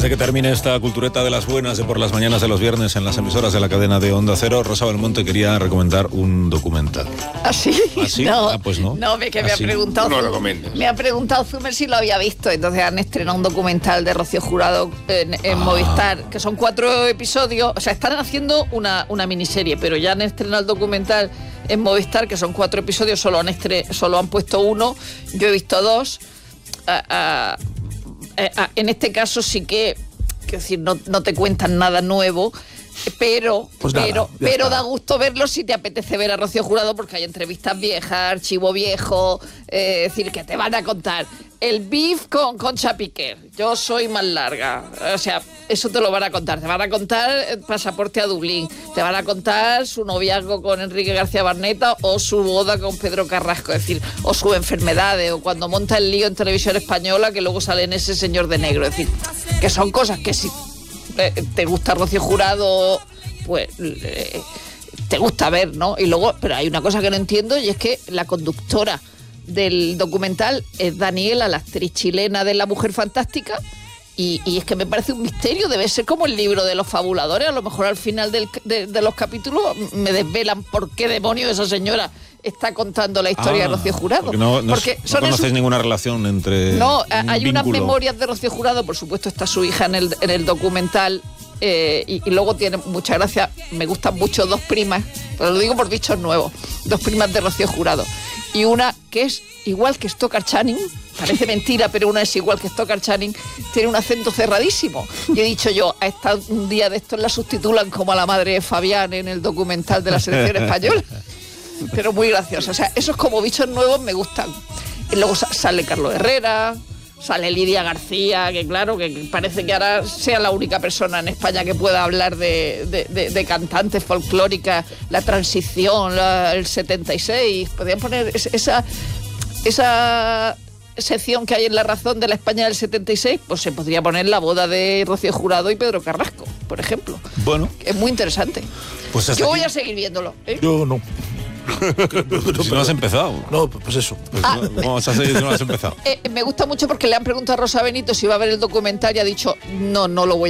de que termine esta cultureta de las buenas de por las mañanas de los viernes en las emisoras de la cadena de Onda Cero, Rosa Belmonte quería recomendar un documental. ¿Ah, sí? ¿Ah, sí? No, pues no. No, que me ha preguntado. No lo recomiendes. Me ha preguntado Zumer si lo había visto. Entonces han estrenado un documental de Rocío Jurado en Movistar, que son 4 episodios. O sea, están haciendo una miniserie, pero ya han estrenado el documental en Movistar, que son 4 episodios, solo han puesto 1. Yo he visto 2. En este caso sí que, quiero decir, no te cuentan nada nuevo, pero da gusto verlo si te apetece ver a Rocío Jurado, porque hay entrevistas viejas, archivo viejo, es decir, que te van a contar el beef con Concha Piquer, yo soy más larga, o sea, eso te lo van a contar. Te van a contar el pasaporte a Dublín, te van a contar su noviazgo con Enrique García Barneta o su boda con Pedro Carrasco, es decir, o sus enfermedades, o cuando monta el lío en Televisión Española, que luego sale en Ese señor de negro, es decir, que son cosas que si te gusta Rocío Jurado, pues te gusta ver, ¿no? Y luego, pero hay una cosa que no entiendo, y es que la conductora del documental es Daniela, la actriz chilena de La Mujer Fantástica, y es que me parece un misterio. Debe ser como el libro de los fabuladores. A lo mejor al final de los capítulos me desvelan por qué demonios esa señora está contando la historia de Rocío Jurado. Porque no conoces ninguna relación entre... No, hay unas memorias de Rocío Jurado, por supuesto está su hija en el documental, y luego tiene mucha gracia. Me gustan mucho 2 primas, pero lo digo por dichos nuevos, 2 primas de Rocío Jurado, y una que es igual que Stockard Channing, parece mentira, pero una es igual que Stockard Channing, tiene un acento cerradísimo. Y he dicho yo, a esta un día de estos la sustitulan como a la madre de Fabián en el documental de la selección española, pero muy gracioso. O sea, esos como bichos nuevos me gustan. Y luego sale Carlos Herrera, sale Lidia García, que claro, que parece que ahora sea la única persona en España que pueda hablar de cantantes folclóricas, la transición, el 76. Podrían poner esa sección que hay en La Razón de la España del 76, pues se podría poner la boda de Rocío Jurado y Pedro Carrasco, por ejemplo. Bueno. Es muy interesante. Pues yo voy a seguir viéndolo, ¿eh? Yo no. Si no has empezado. No, pues eso. Pues ¿cómo vas a seguir si no has empezado? Me gusta mucho porque le han preguntado a Rosa Benito si va a ver el documental y ha dicho, no lo voy a